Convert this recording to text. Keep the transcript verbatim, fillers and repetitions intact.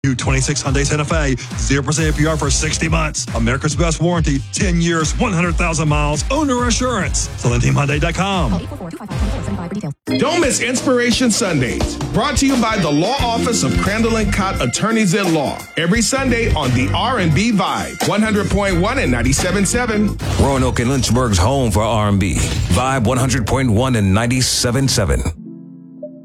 New twenty-six Hyundai Santa Fe, zero percent A P R for sixty months. America's best warranty, ten years, one hundred thousand miles, owner assurance. Celenteam Hyundai dot com. Don't miss Inspiration Sundays, brought to you by the Law Office of Crandall and Cott Attorneys at Law. Every Sunday on the R and B Vibe, one hundred point one and ninety-seven point seven. Roanoke and Lynchburg's home for R and B. Vibe one hundred point one and ninety-seven point seven.